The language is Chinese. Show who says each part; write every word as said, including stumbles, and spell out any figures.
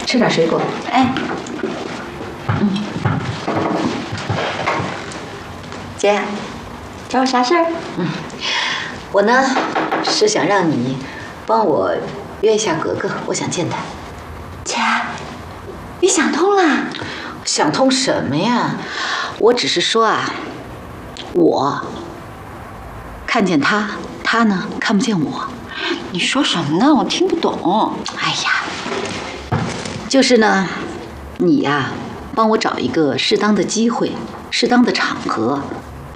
Speaker 1: 吃点水果。
Speaker 2: 哎，嗯，姐，找我啥事儿？嗯，我呢是想让你帮我约一下格格，我想见她。
Speaker 3: 姐，你想通了？
Speaker 2: 想通什么呀？我只是说啊，我看见他，他呢看不见我。
Speaker 3: 你说什么呢？我听不懂。
Speaker 2: 哎呀，就是呢，你呀、啊，帮我找一个适当的机会、适当的场合，